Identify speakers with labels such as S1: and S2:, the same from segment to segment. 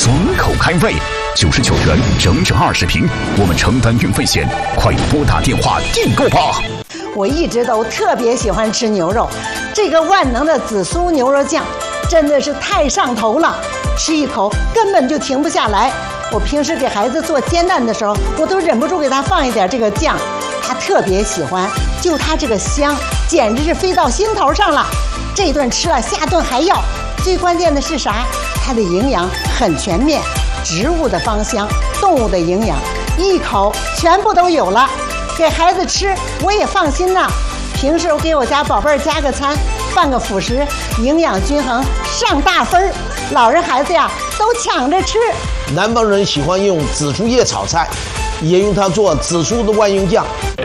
S1: 爽口开胃，99元整整20瓶，我们承担运费险，快拨打电话订购吧。
S2: 我一直都特别喜欢吃牛肉，这个万能的紫苏牛肉酱真的是太上头了，吃一口根本就停不下来。我平时给孩子做煎蛋的时候，我都忍不住给他放一点这个酱，他特别喜欢，就他这个香，简直是飞到心头上了。这顿吃了，下顿还要。最关键的是啥？它的营养很全面，植物的芳香，动物的营养，一口全部都有了。给孩子吃我也放心呐。平时我给我家宝贝儿加个餐，办个辅食，营养均衡，上大分儿。老人孩子呀都抢着吃。
S3: 南方人喜欢用紫苏叶炒菜，也用它做紫苏的万用酱，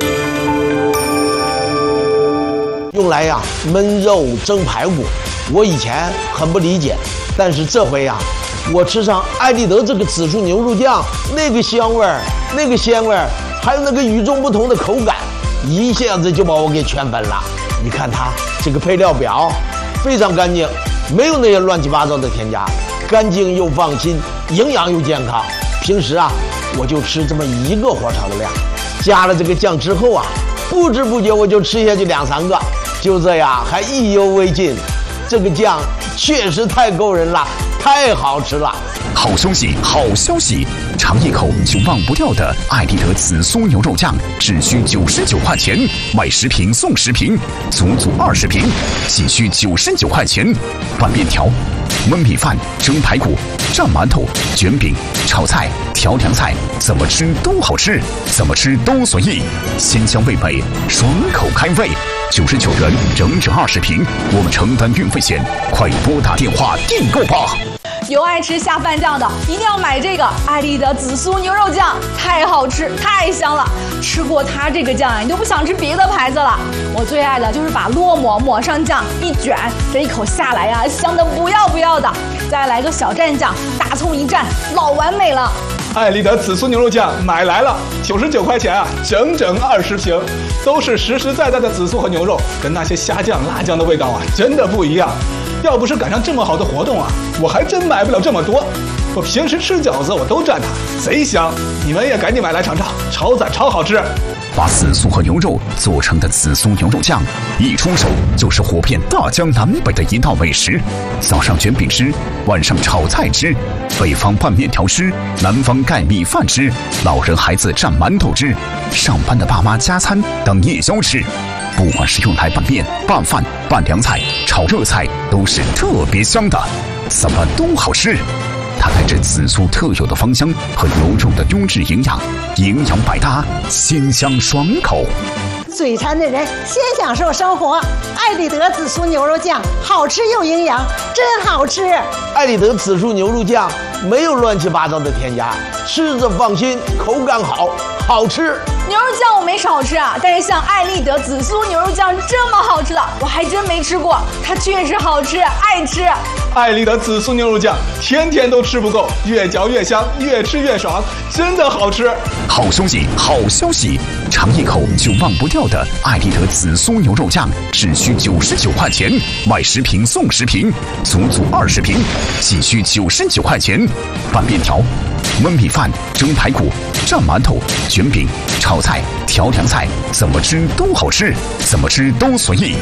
S3: 用来焖肉蒸排骨。我以前很不理解，但是这回我吃上艾丽德这个紫苏牛肉酱，那个香味儿，那个鲜味儿，还有那个与众不同的口感，一下子就把我给圈粉了。你看它这个配料表非常干净，没有那些乱七八糟的添加，干净又放心，营养又健康。平时我就吃这么一个火炒的量，加了这个酱之后不知不觉我就吃下去2、3个，就这样还意犹未尽。这个酱确实太够人了，太好吃了。
S1: 好消息，好消息！尝一口就忘不掉的艾丽德紫苏牛肉酱，只需99块钱，买10瓶送10瓶，足20瓶，仅需99块钱。拌面条、焖米饭、蒸排骨、蘸馒头、卷饼、炒菜、调凉菜，怎么吃都好吃，怎么吃都随意，鲜香味美，爽口开胃。99元整整20瓶，我们承担运费险，快拨打电话订购吧。
S4: 有爱吃下饭酱的，一定要买这个艾丽德紫苏牛肉酱，太好吃，太香了。吃过它这个酱你就不想吃别的牌子了。我最爱的就是把烙馍抹上酱一卷，这一口下来香的不要不要的。再来个小蘸酱，大葱一蘸，老完美了。
S5: 艾丽德紫苏牛肉酱买来了，99块钱整整20瓶，都是实实在在的紫苏和牛肉，跟那些虾酱、辣酱的味道真的不一样。要不是赶上这么好的活动我还真买不了这么多。我平时吃饺子我都蘸它，贼香。你们也赶紧买来尝尝，超赞超好吃。
S1: 把紫苏和牛肉做成的紫苏牛肉酱，一出手就是火遍大江南北的一道美食。早上卷饼吃，晚上炒菜吃，北方拌面条吃，南方盖米饭吃，老人孩子蘸馒头吃，上班的爸妈加餐当夜宵吃。不管是用来拌面、拌饭、拌凉菜、炒热菜，都是特别香的，怎么都好吃。它带着紫苏特有的芳香和牛肉的优质营养，营养百搭，鲜香爽口。
S2: 嘴馋的人先享受生活。艾丽德紫苏牛肉酱好吃又营养，真好吃。
S3: 艾丽德紫苏牛肉酱没有乱七八糟的添加，吃着放心，口感好，好吃。
S4: 牛肉酱我没少吃但是像艾丽德紫苏牛肉酱这么好吃的，我还真没吃过。它确实好吃，爱吃。
S5: 艾丽德紫苏牛肉酱天天都吃不够，越嚼越香，越吃越爽，真的好吃。
S1: 好消息，好消息！尝一口就忘不掉的艾丽德紫苏牛肉酱，只需99块钱，买10瓶送10瓶，足20瓶，仅需99块钱。拌面条、焖米饭、蒸排骨、蘸馒头、卷饼、炒菜、调凉菜，怎么吃都好吃，怎么吃都随意。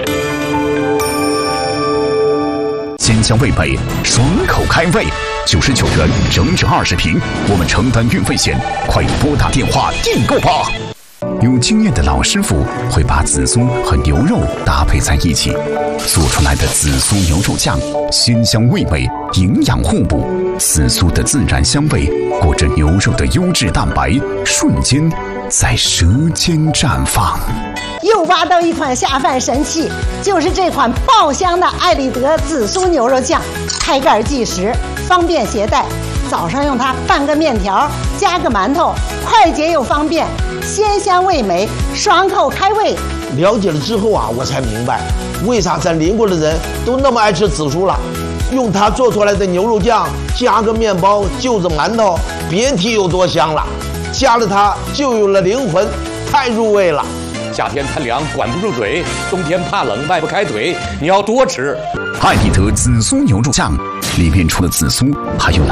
S1: 鲜香味美，爽口开胃，99元整整20瓶，我们承担运费险，快拨打电话订购吧。有经验的老师傅会把紫苏和牛肉搭配在一起，做出来的紫苏牛肉酱鲜香味美，营养互补。紫苏的自然香味裹着牛肉的优质蛋白，瞬间在舌尖绽放。
S2: 又挖到一款下饭神器，就是这款爆香的艾丽德紫苏牛肉酱，开盖即食，方便携带。早上用它拌个面条，加个馒头，快捷又方便，鲜香味美，爽口开胃。
S3: 了解了之后我才明白，为啥咱邻国的人都那么爱吃紫苏了。用它做出来的牛肉酱，加个面包，就着馒头，别提有多香了。加了它就有了灵魂，太入味了。
S6: 夏天贪凉管不住嘴，冬天怕冷迈不开腿，你要多吃。
S1: 艾丽德紫苏牛肉酱里面除了紫苏，还有